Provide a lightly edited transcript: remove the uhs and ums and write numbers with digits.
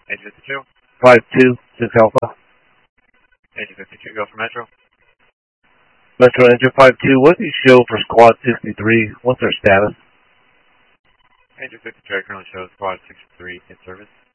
Engine 52. 52, 6 Alpha. Engine 52, go for Metro. Metro Engine 52, what do you show for Squad 63? What's their status? Engine 53 currently shows Squad 63 in service.